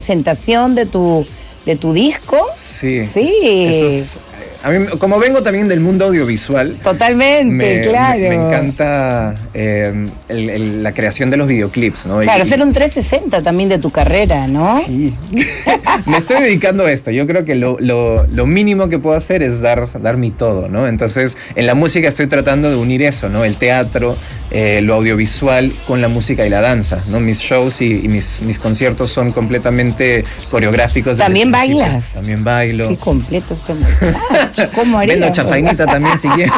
presentación de tu disco. Sí. Sí. Eso es, a mí, como vengo también del mundo audiovisual. Totalmente, claro. Me encanta la creación de los videoclips, ¿no? Claro, hacer un 360 también de tu carrera, ¿no? Sí. Me estoy dedicando a esto. Yo creo que lo mínimo que puedo hacer es dar mi todo, ¿no? Entonces, en la música estoy tratando de unir eso, ¿no? El teatro, lo audiovisual con la música y la danza, ¿no? Mis shows y mis conciertos son completamente coreográficos. ¿También bailas? También bailo. Qué completo este muchacho. ¿Cómo harías? Vendo champainita también, si quieres.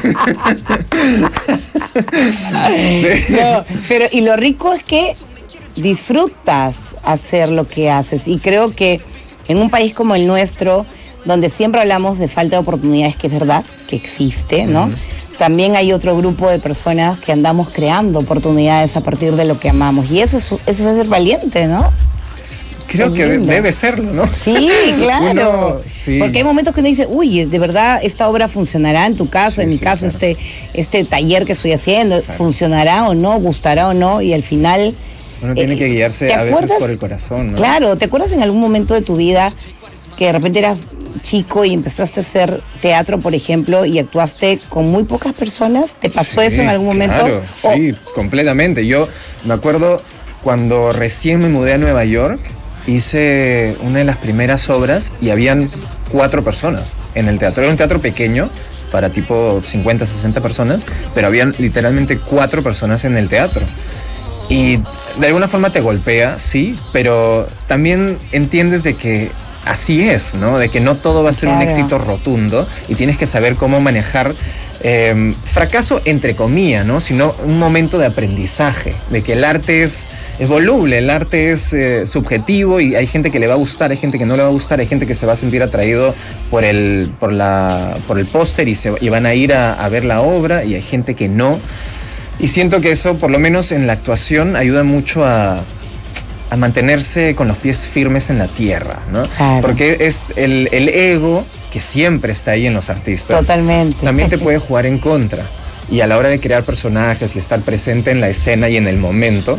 Sí. No, pero y lo rico es que disfrutas hacer lo que haces. Y creo que en un país como el nuestro, donde siempre hablamos de falta de oportunidades, que es verdad, que existe, ¿no? También hay otro grupo de personas que andamos creando oportunidades a partir de lo que amamos. Y eso es ser valiente, ¿no? Creo que debe serlo, ¿no? Sí, claro. Sí. Porque hay momentos que uno dice, uy, de verdad, esta obra funcionará en tu caso, en mi caso, claro. este taller que estoy haciendo, claro. ¿Funcionará o no? ¿Gustará o no? Y al final... Uno tiene que guiarse a veces por el corazón, ¿no? Claro, ¿te acuerdas en algún momento de tu vida que de repente eras chico y empezaste a hacer teatro, por ejemplo, y actuaste con muy pocas personas? ¿Te pasó eso en algún momento? Claro, sí, completamente. Yo me acuerdo cuando recién me mudé a Nueva York, hice una de las primeras obras y habían 4 personas en el teatro. Era un teatro pequeño para tipo 50, 60 personas, pero habían literalmente 4 personas en el teatro. Y de alguna forma te golpea, sí, pero también entiendes de que así es, ¿no? De que no todo va a ser un éxito rotundo y tienes que saber cómo manejar fracaso entre comillas, ¿no? Sino un momento de aprendizaje, de que el arte es voluble, el arte es subjetivo y hay gente que le va a gustar, hay gente que no le va a gustar, hay gente que se va a sentir atraído por el póster y van a ir a ver la obra y hay gente que no. Y siento que eso, por lo menos en la actuación, ayuda mucho a mantenerse con los pies firmes en la tierra, ¿no? Claro. Porque es el ego que siempre está ahí en los artistas. Totalmente. También te puede jugar en contra. Y a la hora de crear personajes y estar presente en la escena y en el momento,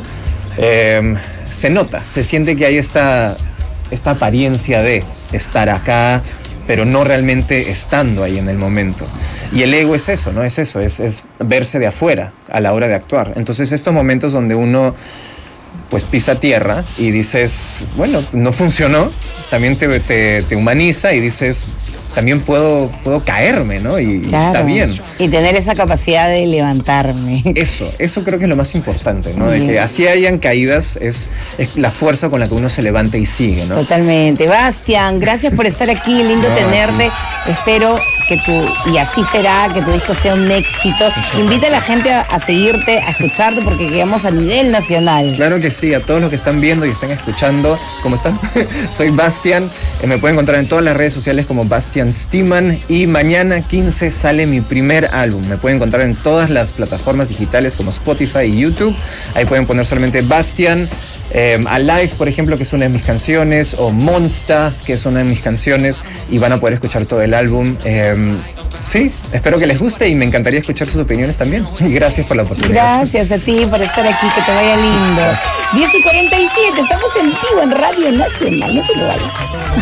se nota, se siente que hay esta apariencia de estar acá, pero no realmente estando ahí en el momento. Y el ego es eso, ¿no? Es eso, es verse de afuera a la hora de actuar. Entonces estos momentos donde uno pues pisa tierra y dices, bueno, no funcionó, también te humaniza y dices, también puedo caerme, ¿no? Y claro, está bien. Y tener esa capacidad de levantarme. Eso creo que es lo más importante, ¿no? De que así hayan caídas, es la fuerza con la que uno se levanta y sigue, ¿no? Totalmente. Bastián, gracias por estar aquí, lindo tenerte. Espero que y así será, que tu disco sea un éxito. Invita a la gente a seguirte, a escucharte, porque llegamos a nivel nacional. Claro que sí, a todos los que están viendo y están escuchando, ¿cómo están? Soy Bastián, me pueden encontrar en todas las redes sociales como Bastián Steeman y mañana 15 sale mi primer álbum. Me pueden encontrar en todas las plataformas digitales como Spotify y YouTube. Ahí pueden poner solamente Bastián, Alive, por ejemplo, que es una de mis canciones, o Monsta, que es una de mis canciones, y van a poder escuchar todo el álbum. Sí, espero que les guste y me encantaría escuchar sus opiniones también. Y gracias por la oportunidad. Gracias a ti por estar aquí, que te vaya lindo. 10:47, estamos en vivo en Radio Nacional, no te lo vayas.